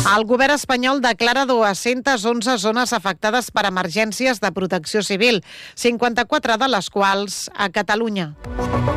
El govern espanyol declara 211 zones afectades per emergències de protecció civil, 54 de les quals a Catalunya.